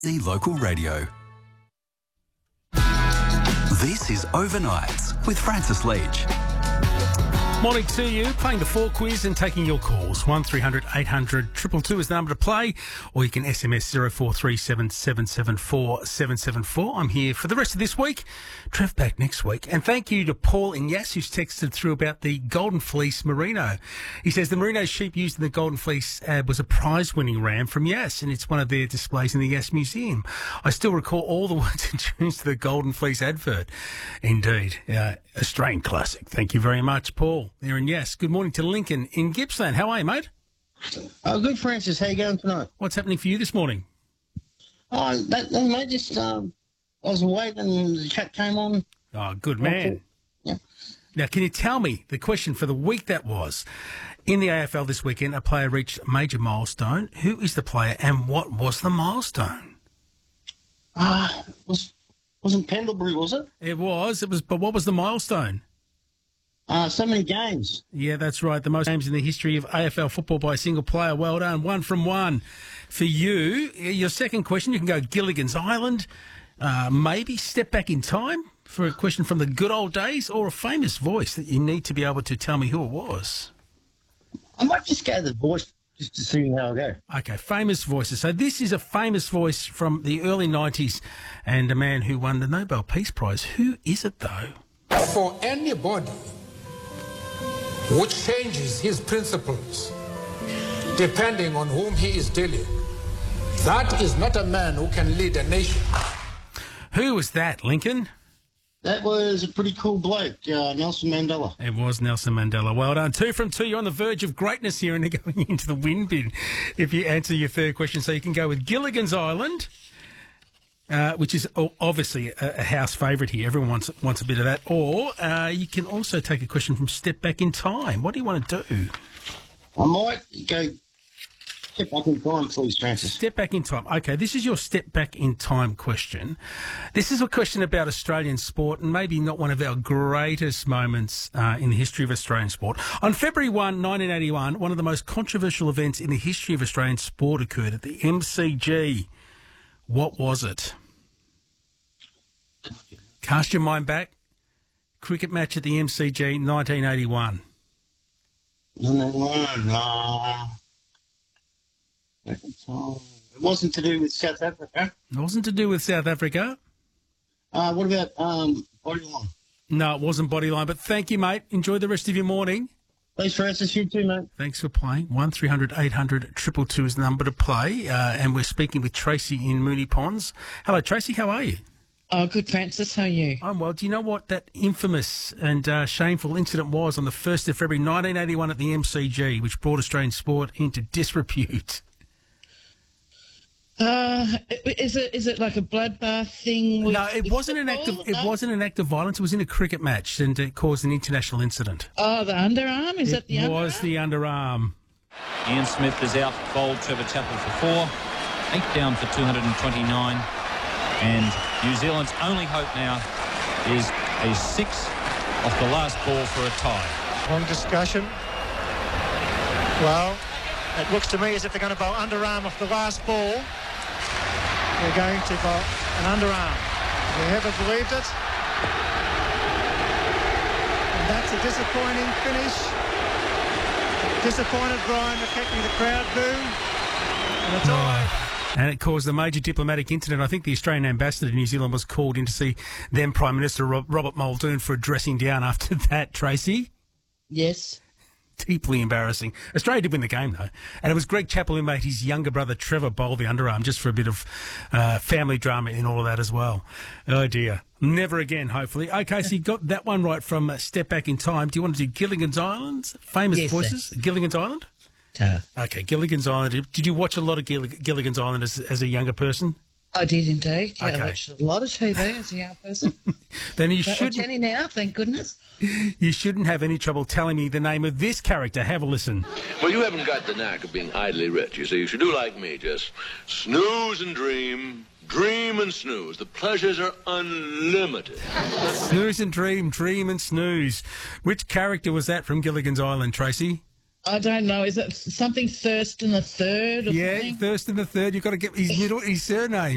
The local radio. This is Overnights with Francis Leach. Morning to you. Playing the 4 quiz and taking your calls. 1300 800 222 is the number to play, or you can SMS 0437 774 774. I'm here for the rest of this week. Trev back next week. And thank you to Paul in Yass, who's texted through about the Golden Fleece Merino. He says the merino sheep used in the Golden Fleece ad was a prize-winning ram from Yass, and it's one of their displays in the Yass Museum. I still recall all the words and tunes to the Golden Fleece advert. Indeed. Australian classic. Thank you very much, Paul. There in Yass. Good morning to Lincoln in Gippsland. How are you, mate? Good, Francis. How you going tonight? What's happening for you this morning? Mate, just I was waiting and the chat came on. Oh, good man. Yeah. Now, can you tell me the question for the week that was? In the AFL this weekend, a player reached a major milestone. Who is the player and what was the milestone? Wasn't Pendlebury, was it? It was, but what was the milestone? So many games. Yeah, that's right. The most games in the history of AFL football by a single player. Well done. 1 from 1 for you. Your second question, you can go Gilligan's Island. Maybe step back in time for a question from the good old days, or a famous voice that you need to be able to tell me who it was. I might just go the voice just to see how I go. Okay, famous voices. So this is a famous voice from the early 90s and a man who won the Nobel Peace Prize. Who is it, though? For anybody which changes his principles depending on whom he is dealing, that is not a man who can lead a nation. Who was that, Lincoln? That was a pretty cool bloke, Nelson Mandela. It was Nelson Mandela. Well done. 2 from 2. You're on the verge of greatness here and going into the win bin if you answer your third question. So you can go with Gilligan's Island, which is obviously a house favourite here. Everyone wants a bit of that. Or you can also take a question from Step Back in Time. What do you want to do? I might go Step Back in Time, please, Francis. Step Back in Time. Okay, this is your Step Back in Time question. This is a question about Australian sport, and maybe not one of our greatest moments in the history of Australian sport. On February 1, 1981, one of the most controversial events in the history of Australian sport occurred at the MCG. What was it? Cast your mind back. Cricket match at the MCG, 1981. It wasn't to do with South Africa. It wasn't to do with South Africa. What about Bodyline? No, it wasn't Bodyline, but thank you, mate. Enjoy the rest of your morning. Thanks, Francis. You too, mate. Thanks for playing. 1300 800 222 is the number to play. And we're speaking with Tracy in Moonee Ponds. Hello, Tracy. How are you? Oh, good, Francis. How are you? I'm well. Do you know what that infamous and shameful incident was on the 1st of February 1981 at the MCG, which brought Australian sport into disrepute? Is it like a bloodbath thing? No, it wasn't an act of. It wasn't an act of violence. It was in a cricket match, and it caused an international incident. Oh, the underarm? Is that the underarm? It was the underarm. Ian Smith is out, bowled Trevor Chappell for 4, 8 down for 229, and New Zealand's only hope now is a 6 off the last ball for a tie. Long discussion. Well, it looks to me as if they're going to bowl underarm off the last ball. They're going to bowl an underarm. They haven't believed it. And that's a disappointing finish. Disappointed Brian McKechnie, the crowd boo. And it's all over. And it caused a major diplomatic incident. I think the Australian ambassador to New Zealand was called in to see then Prime Minister Robert Muldoon for a dressing down after that, Tracy. Yes. Deeply embarrassing. Australia did win the game, though. And it was Greg Chappell who made his younger brother Trevor bowl the underarm just for a bit of family drama in all of that as well. Oh, dear. Never again, hopefully. Okay, so you got that one right from Step Back in Time. Do you want to do Gilligan's Island? Famous voices? Sir. Gilligan's Island? Okay, Gilligan's Island. Did you watch a lot of Gilligan's Island as a younger person? I did indeed. Yeah, okay. I watched a lot of TV as a young person. Then you shouldn't. Watch any now, thank goodness. You shouldn't have any trouble telling me the name of this character. Have a listen. Well, you haven't got the knack of being idly rich. You see, you should do like me. Just snooze and dream. Dream and snooze. The pleasures are unlimited. Snooze and dream and snooze. Which character was that from Gilligan's Island, Tracy? I don't know. Is it something Thurston the Third? Or something? Thurston the Third. You've got to get his surname.